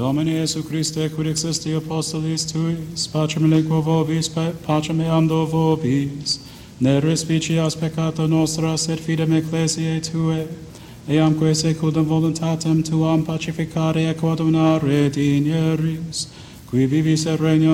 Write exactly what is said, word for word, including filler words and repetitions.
Domine Iesu Christe, quid existi apostolis tuis, pacem lingua vobis, pacem eamdo vobis, ne respicias peccata nostra, sed fidem ecclesiae Tue, eamque secundum voluntatem Tuam pacificare et coadunare digneris, qui vivis et regnas